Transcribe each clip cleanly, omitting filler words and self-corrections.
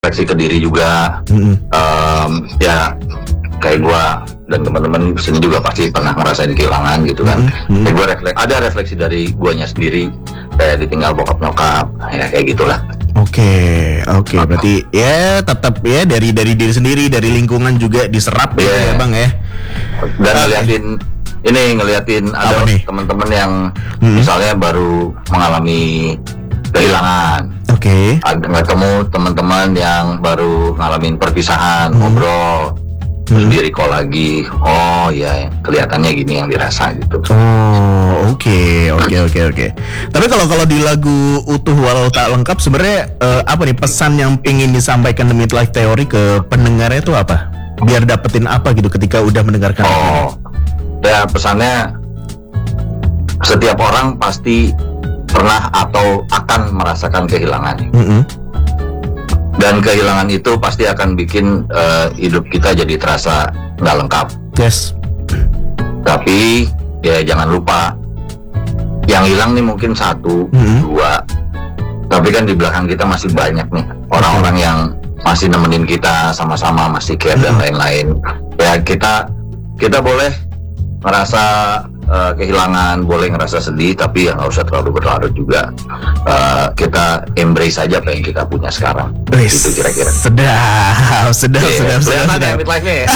refleksi ke diri juga. Ya kayak gue dan teman-teman di sini juga pasti pernah ngerasain kehilangan gitu kan. Kayak gue ada refleksi dari guanya sendiri, kayak ditinggal bokap nyokap, ya kayak gitulah. Oke, berarti ya tetap ya dari diri sendiri, dari lingkungan juga diserap gitu ya Bang ya. Dan ngeliatin ada teman-teman yang misalnya baru mengalami kehilangan. Ada ketemu teman-teman yang baru ngalamin perpisahan, ngobrol, terus di-recall lagi. Oh ya, kelihatannya gini yang dirasa gitu. Oke. Tapi kalau di lagu Utuh Walau Tak Lengkap sebenarnya apa nih pesan yang pengen disampaikan The Midlife Theory ke pendengarnya itu apa? Biar dapetin apa gitu ketika udah mendengarkan? Ya pesannya, setiap orang pasti pernah atau akan merasakan kehilangan. Dan kehilangan itu pasti akan bikin hidup kita jadi terasa nggak lengkap. Yes. Tapi ya jangan lupa, yang hilang nih mungkin 1, 2, tapi kan di belakang kita masih banyak nih orang-orang yang masih nemenin kita sama-sama, masih care dan lain-lain. Ya kita boleh ngerasa kehilangan, boleh ngerasa sedih, tapi ya nggak usah terlalu berlarut juga. Kita embrace aja apa yang kita punya sekarang. Itu kira-kira. Sedap. Kelihatan ya midlife-nya ya.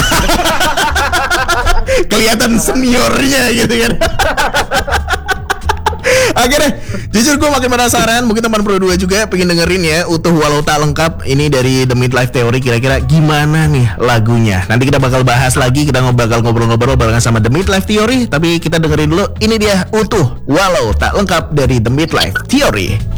Kelihatan seniornya gitu kan. Akhirnya jujur gue makin penasaran, mungkin teman Pro 2 juga pengen dengerin ya Utuh Walau Tak Lengkap ini dari The Midlife Theory. Kira-kira gimana nih lagunya? Nanti kita bakal bahas lagi, kita bakal ngobrol-ngobrol barengan sama The Midlife Theory. Tapi kita dengerin dulu, ini dia Utuh Walau Tak Lengkap dari The Midlife Theory.